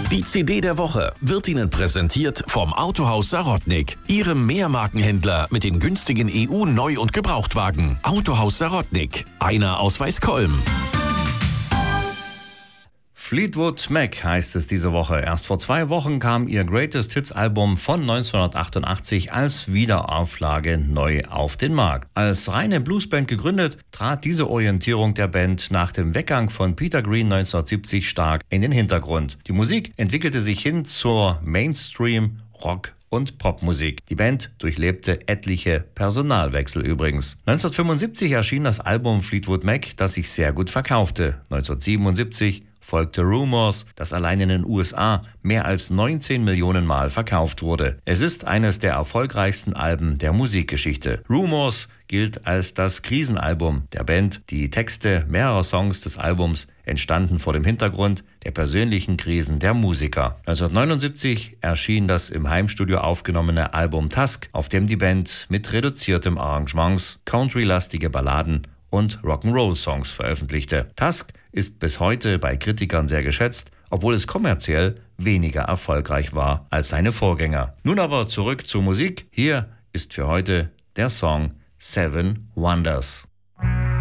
Die CD der Woche wird Ihnen präsentiert vom Autohaus Sarotnik, Ihrem Mehrmarkenhändler mit den günstigen EU-Neu- und Gebrauchtwagen. Autohaus Sarotnik, einer aus Weißkolm. Fleetwood Mac heißt es diese Woche. Erst vor 2 Wochen kam ihr Greatest Hits Album von 1988 als Wiederauflage neu auf den Markt. Als reine Bluesband gegründet, trat diese Orientierung der Band nach dem Weggang von Peter Green 1970 stark in den Hintergrund. Die Musik entwickelte sich hin zur Mainstream, Rock und Popmusik. Die Band durchlebte etliche Personalwechsel übrigens. 1975 erschien das Album Fleetwood Mac, das sich sehr gut verkaufte. 1977 folgte Rumors, das allein in den USA mehr als 19 Millionen Mal verkauft wurde. Es ist eines der erfolgreichsten Alben der Musikgeschichte. Rumors gilt als das Krisenalbum der Band. Die Texte mehrerer Songs des Albums entstanden vor dem Hintergrund der persönlichen Krisen der Musiker. 1979 erschien das im Heimstudio aufgenommene Album Tusk, auf dem die Band mit reduziertem Arrangements countrylastige Balladen und Rock'n'Roll-Songs veröffentlichte. Tusk ist bis heute bei Kritikern sehr geschätzt, obwohl es kommerziell weniger erfolgreich war als seine Vorgänger. Nun aber zurück zur Musik. Hier ist für heute der Song Seven Wonders.